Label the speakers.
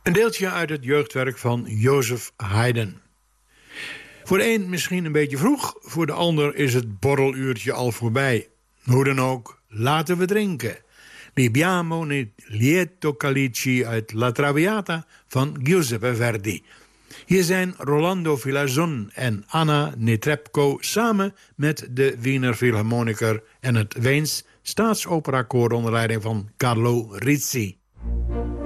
Speaker 1: Een deeltje uit het jeugdwerk van Joseph Haydn. Voor de een misschien een beetje vroeg, voor de ander is het borreluurtje al voorbij. Hoe dan ook, laten we drinken. Beviamo nel lieto calici uit La Traviata van Giuseppe Verdi. Hier zijn Rolando Villazon en Anna Netrebko samen met de Wiener Philharmoniker en het Weens Staatsoperakoor onder leiding van Carlo Rizzi.